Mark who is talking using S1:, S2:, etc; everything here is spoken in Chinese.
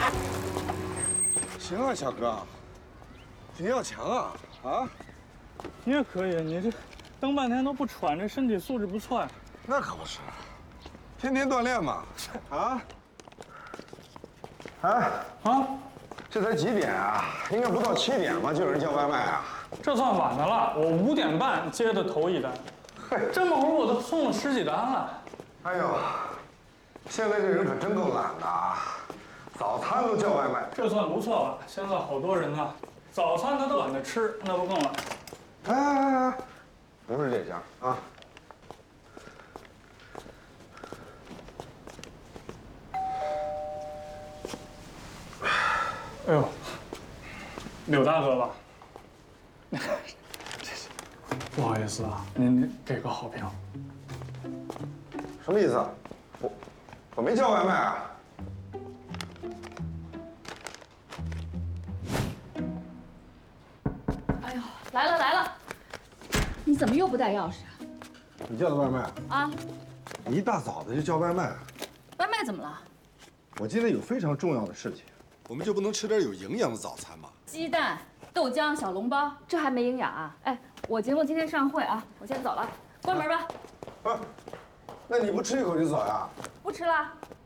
S1: 行啊，小哥，你要强啊啊！
S2: 你也可以，你这蹬半天都不喘，这身体素质不错呀。
S1: 那可不是，天天锻炼嘛。啊？哎
S2: 啊，
S1: 这才几点啊？应该不到7点吧？就有人叫外卖啊？
S2: 这算晚的了，我5点半接的头一单，这么会儿我都送了10几单了。
S1: 哎呦，现在这人可真够懒的啊！早餐都叫外卖。
S2: 这算不错了，现在好多人呢，早餐他都懒得吃，那不更懒？
S1: 哎，不是这家啊。
S2: 哎呦，柳大哥吧？不好意思啊，您给个好评。
S1: 什么意思啊？我没叫外卖啊。
S3: 哎呦，来了来了！你怎么又不带钥匙啊？
S1: 你叫的外卖
S3: 啊？
S1: 你一大早的就叫外卖？
S3: 外卖怎么了？
S1: 我今天有非常重要的事情，我们就不能吃点有营养的早餐吗？
S3: 鸡蛋、豆浆、小笼包，这还没营养啊？哎，我节目今天上会啊，我先走了，关门吧。
S1: 不是，那你不吃一口就走呀？
S3: 不吃了，